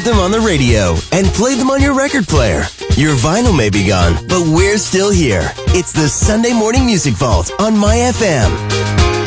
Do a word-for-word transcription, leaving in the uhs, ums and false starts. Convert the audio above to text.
them on the radio and play them on your record player. Your vinyl may be gone, but we're still here. It's the Sunday Morning Music Vault on My F M.